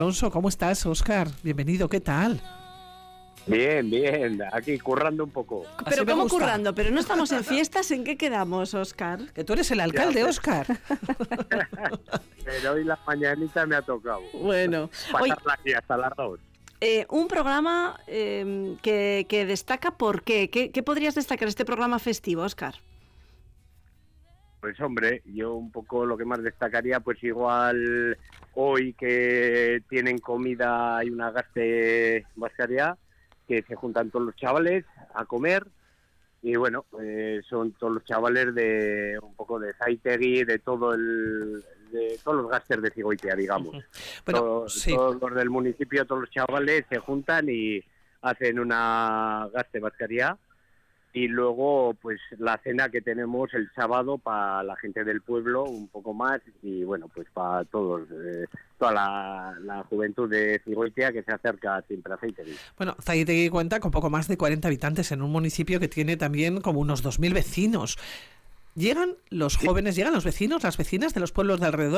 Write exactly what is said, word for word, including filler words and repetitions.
Alonso, ¿cómo estás, Óscar? Bienvenido, ¿qué tal? Bien, bien, aquí currando un poco. Pero me ¿cómo gusta. currando? ¿Pero no estamos en fiestas? ¿En qué quedamos, Óscar? Que tú eres el alcalde, Ya, Óscar. Pero hoy la mañanita me ha tocado Bueno, hoy pasarla aquí hasta las dos. eh, un programa eh, que, que destaca, ¿por qué? qué? ¿Qué podrías destacar este programa festivo, Óscar? Pues hombre, yo un poco lo que más destacaría, pues igual hoy que tienen comida, hay una gaste bascaria, que se juntan todos los chavales a comer, y bueno, eh, son todos los chavales de un poco de Zaitegui, de todo el de todos los gasters de Cigoitia, digamos. Bueno, todos, sí. todos los del municipio, todos los chavales se juntan y hacen una gaste bascaria. Y luego, pues, la cena que tenemos el sábado para la gente del pueblo, un poco más, y bueno, pues para todos, eh, toda la, la juventud de Cigoitia que se acerca siempre a Zaitegui. Bueno, Zaitegui cuenta con poco más de cuarenta habitantes en un municipio que tiene también como unos dos mil vecinos. ¿Llegan los jóvenes, llegan los vecinos, las vecinas de los pueblos de alrededor